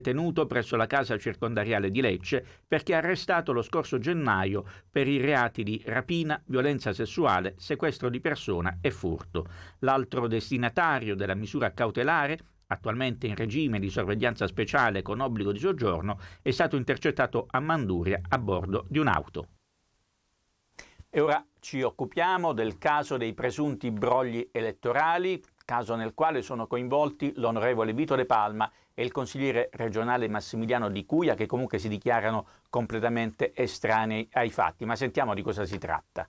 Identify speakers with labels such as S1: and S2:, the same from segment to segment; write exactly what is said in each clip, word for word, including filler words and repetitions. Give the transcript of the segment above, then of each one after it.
S1: tenuto presso la casa circondariale di Lecce perché arrestato lo scorso gennaio per i reati di rapina, violenza sessuale, sequestro di persona e furto. L'altro destinatario della misura cautelare, attualmente in regime di sorveglianza speciale con obbligo di soggiorno, è stato intercettato a Manduria a bordo di un'auto. E ora ci occupiamo del caso dei presunti brogli elettorali, caso nel quale sono coinvolti l'onorevole Vito De Palma e il consigliere regionale Massimiliano Di Cuia, che comunque si dichiarano completamente estranei ai fatti. Ma sentiamo di cosa si tratta.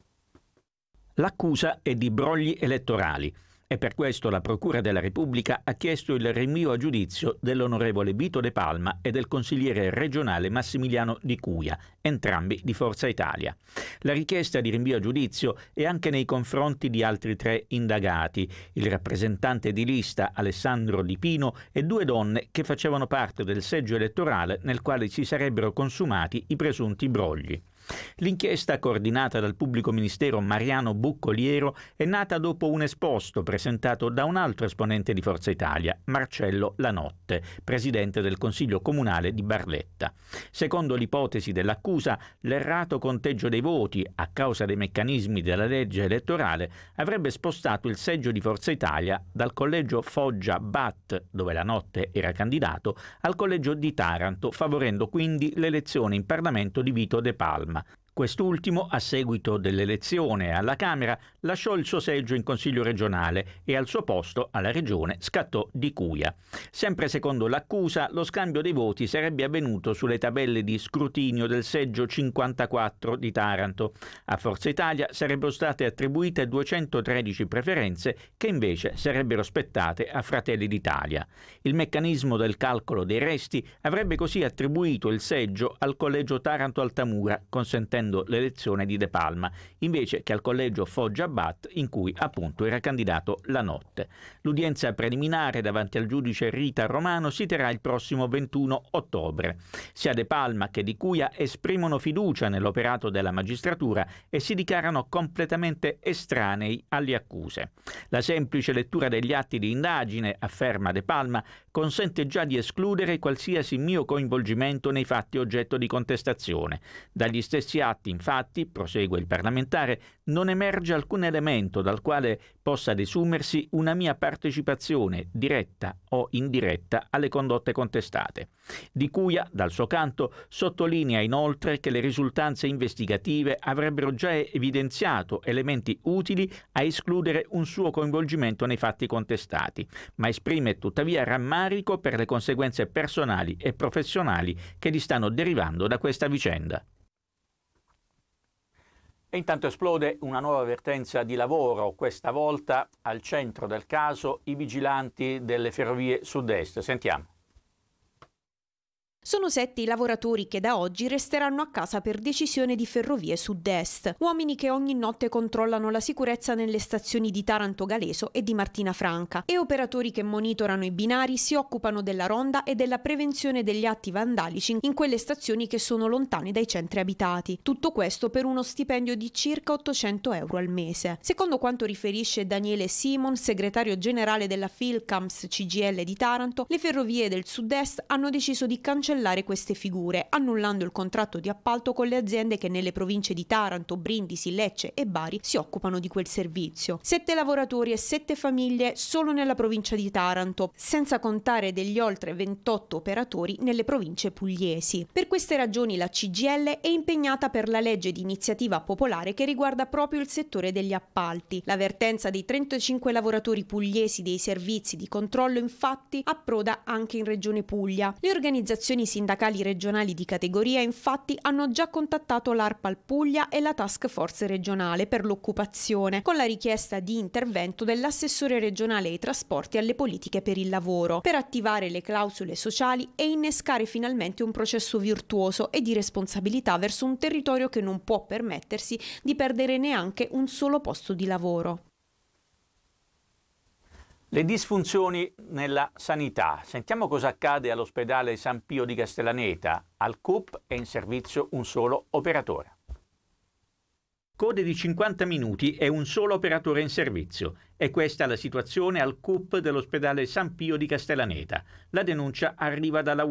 S1: L'accusa è di brogli elettorali e per questo la Procura della Repubblica ha chiesto il rinvio a giudizio dell'onorevole Vito De Palma e del consigliere regionale Massimiliano Di Cuia, entrambi di Forza Italia. La richiesta di rinvio a giudizio è anche nei confronti di altri tre indagati, il rappresentante di lista Alessandro Di Pino e due donne che facevano parte del seggio elettorale nel quale si sarebbero consumati i presunti brogli. L'inchiesta, coordinata dal pubblico ministero Mariano Buccoliero, è nata dopo un esposto presentato da un altro esponente di Forza Italia, Marcello Lanotte, presidente del Consiglio Comunale di Barletta. Secondo l'ipotesi dell'accusa, l'errato conteggio dei voti, a causa dei meccanismi della legge elettorale, avrebbe spostato il seggio di Forza Italia dal collegio Foggia-Bat, dove Lanotte era candidato, al collegio di Taranto, favorendo quindi l'elezione in Parlamento di Vito De Palma. Quest'ultimo, a seguito dell'elezione alla Camera, lasciò il suo seggio in Consiglio regionale e al suo posto alla Regione scattò Di Cuia. Sempre secondo l'accusa, lo scambio dei voti sarebbe avvenuto sulle tabelle di scrutinio del seggio cinquantaquattro di Taranto. A Forza Italia sarebbero state attribuite duecentotredici preferenze che invece sarebbero spettate a Fratelli d'Italia. Il meccanismo del calcolo dei resti avrebbe così attribuito il seggio al collegio Taranto-Altamura, consentendo l'elezione di De Palma, invece che al collegio Foggia-Bat, in cui appunto era candidato Lanotte. L'udienza preliminare davanti al giudice Rita Romano si terrà il prossimo ventuno ottobre. Sia De Palma che Di Cuia esprimono fiducia nell'operato della magistratura e si dichiarano completamente estranei alle accuse. La semplice lettura degli atti di indagine, afferma De Palma, consente già di escludere qualsiasi mio coinvolgimento nei fatti oggetto di contestazione. Dagli stessi atti, infatti, prosegue il parlamentare, non emerge alcun elemento dal quale possa desumersi una mia partecipazione, diretta o indiretta, alle condotte contestate. Di Cuia, dal suo canto, sottolinea inoltre che le risultanze investigative avrebbero già evidenziato elementi utili a escludere un suo coinvolgimento nei fatti contestati, ma esprime tuttavia rammarico per le conseguenze personali e professionali che gli stanno derivando da questa vicenda. E intanto esplode una nuova avvertenza di lavoro, questa volta al centro del caso i vigilanti delle Ferrovie Sud-Est. Sentiamo.
S2: Sono sette i lavoratori che da oggi resteranno a casa per decisione di Ferrovie Sud-Est, uomini che ogni notte controllano la sicurezza nelle stazioni di Taranto Galeso e di Martina Franca e operatori che monitorano i binari, si occupano della ronda e della prevenzione degli atti vandalici in quelle stazioni che sono lontane dai centri abitati. Tutto questo per uno stipendio di circa ottocento euro al mese. Secondo quanto riferisce Daniele Simon, segretario generale della Philcams C G I L di Taranto, le Ferrovie del Sud-Est hanno deciso di cancellare queste figure, annullando il contratto di appalto con le aziende che nelle province di Taranto, Brindisi, Lecce e Bari si occupano di quel servizio. Sette lavoratori e sette famiglie solo nella provincia di Taranto, senza contare degli oltre ventotto operatori nelle province pugliesi. Per queste ragioni la C G I L è impegnata per la legge di iniziativa popolare che riguarda proprio il settore degli appalti. L'avvertenza dei trentacinque lavoratori pugliesi dei servizi di controllo infatti approda anche in Regione Puglia. Le organizzazioni sindacali regionali di categoria infatti hanno già contattato l'Arpal Puglia e la Task Force regionale per l'occupazione con la richiesta di intervento dell'assessore regionale ai trasporti e alle politiche per il lavoro per attivare le clausole sociali e innescare finalmente un processo virtuoso e di responsabilità verso un territorio che non può permettersi di perdere neanche un solo posto di lavoro.
S1: Le disfunzioni nella sanità. Sentiamo cosa accade all'ospedale San Pio di Castellaneta. Al C U P è in servizio un solo operatore. Code di cinquanta minuti e un solo operatore in servizio. È questa la situazione al C U P dell'ospedale San Pio di Castellaneta. La denuncia arriva dalla